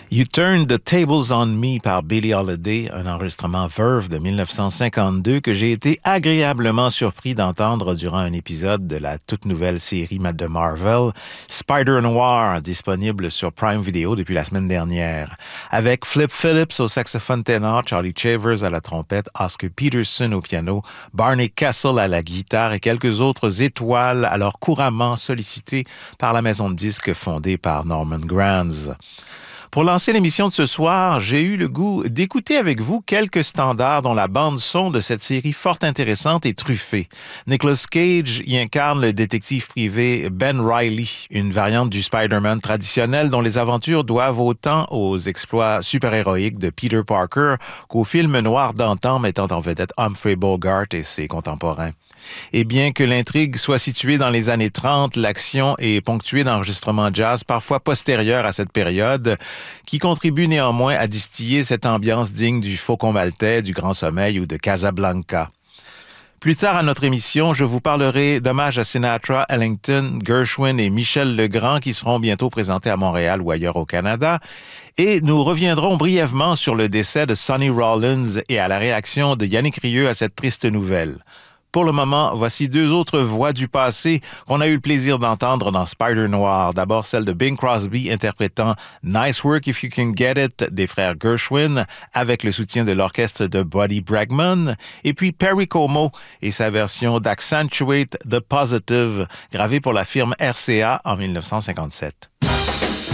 You Turned the Tables on Me par Billie Holiday, un enregistrement Verve de 1952 que j'ai été agréablement surpris d'entendre durant un épisode de la toute nouvelle série de Marvel, Spider-Noir, disponible sur Prime Video depuis la semaine dernière. Avec Flip Phillips au saxophone ténor, Charlie Chavers à la trompette, Oscar Peterson au piano, Barney Kessel à la guitare et quelques autres étoiles alors couramment sollicitées par la maison de disques fondée par Norman Granz. Pour lancer l'émission de ce soir, j'ai eu le goût d'écouter avec vous quelques standards dont la bande-son de cette série fort intéressante est truffée. Nicolas Cage y incarne le détective privé Ben Reilly, une variante du Spider-Man traditionnel dont les aventures doivent autant aux exploits super-héroïques de Peter Parker qu'au film noir d'antan mettant en vedette Humphrey Bogart et ses contemporains. Et bien que l'intrigue soit située dans les années 30, l'action est ponctuée d'enregistrements jazz parfois postérieurs à cette période, qui contribuent néanmoins à distiller cette ambiance digne du Faucon maltais, du Grand Sommeil ou de Casablanca. Plus tard à notre émission, je vous parlerai d'hommages à Sinatra, Ellington, Gershwin et Michel Legrand qui seront bientôt présentés à Montréal ou ailleurs au Canada. Et nous reviendrons brièvement sur le décès de Sonny Rollins et à la réaction de Yannick Rieu à cette triste nouvelle. Pour le moment, voici deux autres voix du passé qu'on a eu le plaisir d'entendre dans Spider-Noir. D'abord celle de Bing Crosby interprétant « Nice Work If You Can Get It » des frères Gershwin avec le soutien de l'orchestre de Buddy Bregman. Et puis Perry Como et sa version d'Accentuate the Positive gravée pour la firme RCA en 1957.